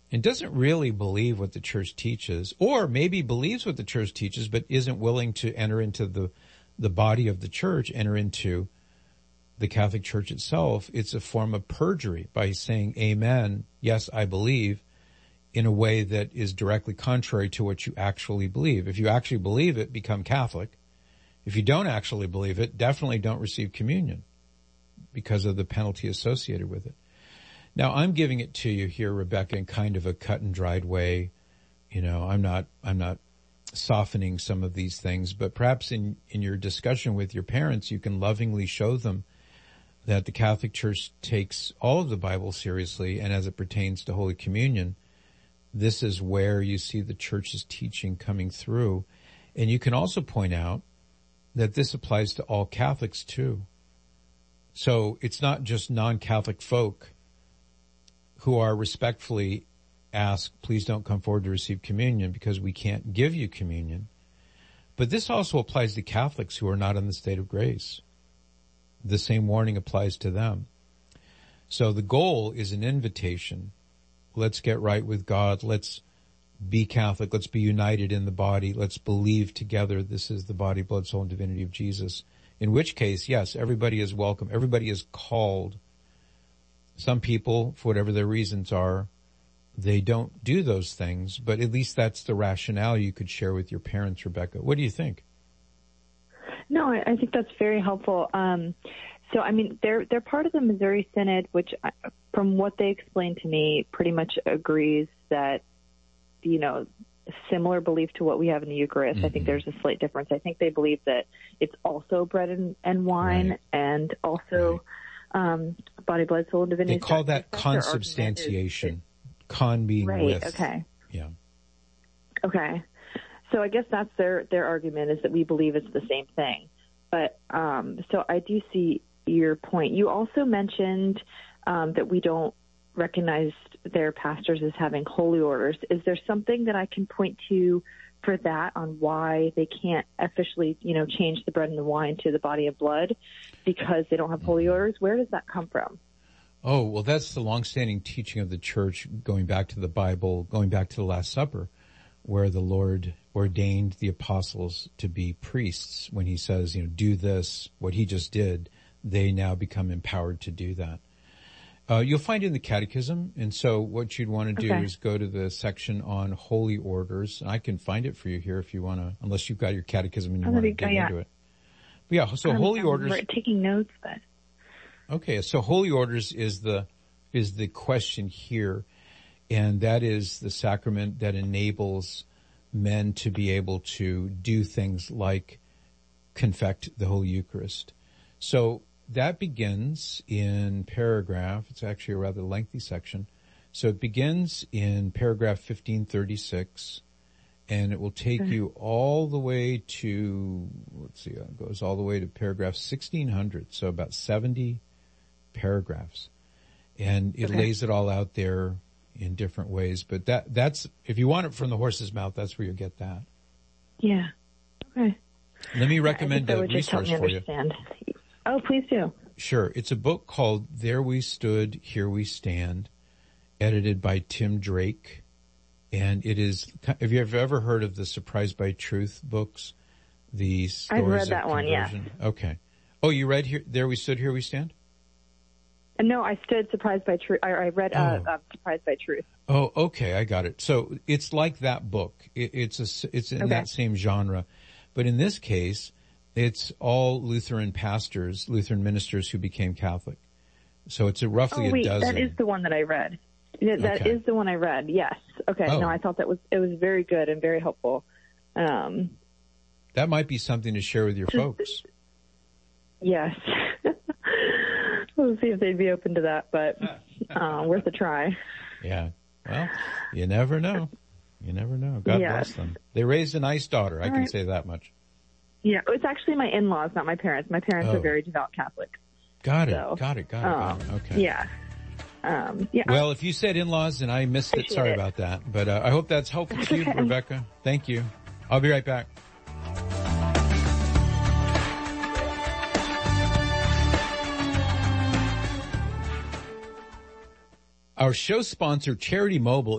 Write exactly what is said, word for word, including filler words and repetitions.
and doesn't really believe what the church teaches, or maybe believes what the church teaches but isn't willing to enter into the the body of the church, enter into the Catholic Church itself, it's a form of perjury by saying, amen, yes, I believe, in a way that is directly contrary to what you actually believe. If you actually believe it, become Catholic. If you don't actually believe it, definitely don't receive communion because of the penalty associated with it. Now, I'm giving it to you here, Rebecca, in kind of a cut and dried way. You know, I'm not, I'm not softening some of these things, but perhaps in, in your discussion with your parents, you can lovingly show them that the Catholic Church takes all of the Bible seriously, and as it pertains to Holy Communion, this is where you see the Church's teaching coming through. And you can also point out that this applies to all Catholics too. So it's not just non-Catholic folk who are respectfully asked, please don't come forward to receive communion because we can't give you communion. But this also applies to Catholics who are not in the state of grace. The same warning applies to them. So the goal is an invitation. Let's get right with God. Let's be Catholic. Let's be united in the body. Let's believe together this is the body, blood, soul, and divinity of Jesus. In which case, yes, everybody is welcome. Everybody is called. Some people, for whatever their reasons are, they don't do those things, but at least that's the rationale you could share with your parents, Rebecca. What do you think? No, I, I think that's very helpful. Um, so, I mean, they're they're part of the Missouri Synod, which, I, from what they explained to me, pretty much agrees that, you know, similar belief to what we have in the Eucharist. Mm-hmm. I think there's a slight difference. I think they believe that it's also bread and, and wine, right. and also right. um, body, blood, soul, and divinity. They call that consubstantiation. Con being right, with. Okay. Yeah. Okay. So I guess that's their, their argument, is that we believe it's the same thing. But, um, so I do see your point. You also mentioned, um, that we don't recognize their pastors as having holy orders. Is there something that I can point to for that on why they can't officially, you know, change the bread and the wine to the body and blood because they don't have holy orders? Where does that come from? Oh, well, that's the longstanding teaching of the church, going back to the Bible, going back to the Last Supper, where the Lord ordained the apostles to be priests. When he says, you know, do this, what he just did, they now become empowered to do that. Uh, you'll find it in the Catechism. And so what you'd want to do okay. is go to the section on holy orders. I can find it for you here if you want to, unless you've got your Catechism and you want to dig yeah. into it. But yeah, so um, holy I'm orders. Right, taking notes, but. Okay, so holy orders is the, is the question here. And that is the sacrament that enables men to be able to do things like confect the Holy Eucharist. So that begins in paragraph, it's actually a rather lengthy section. So it begins in paragraph fifteen thirty-six, and it will take okay. you all the way to, let's see, it goes all the way to paragraph sixteen hundred, so about seventy paragraphs. And it okay. lays it all out there in different ways. But that that's, if you want it from the horse's mouth, that's where you'll get that. Yeah. Okay. Let me recommend a resource for you. Oh, please do. Sure. It's a book called There We Stood, Here We Stand, edited by Tim Drake. And it is, have you ever heard of the Surprised by Truth books? The stories I've read of that conversion? one, yeah. Okay. Oh, you read here, There We Stood, Here We Stand? No, I stood Surprised by Truth. I, I read uh, oh. uh, Surprised by Truth. Oh, okay, I got it. So it's like that book. It, it's a, it's in okay. that same genre, but in this case, it's all Lutheran pastors, Lutheran ministers who became Catholic. So it's a roughly oh, wait, a dozen. That is the one that I read. That okay. is the one I read. Yes. Okay. Oh. No, I thought that was it was very good and very helpful. Um, that might be something to share with your folks. Yes. We'll see if they'd be open to that, but uh, worth a try. Yeah. Well, you never know. You never know. God yes. bless them. They raised a nice daughter. I All can right. say that much. Yeah. It's actually my in-laws, not my parents. My parents oh. are very devout Catholics. Got it. So, got it. Got it. Got it. Okay. Yeah. Um, yeah. Well, if you said in-laws and I missed it, sorry it. about that. But uh, I hope that's helpful to you, okay. Rebecca. Thank you. I'll be right back. Our show sponsor, Charity Mobile,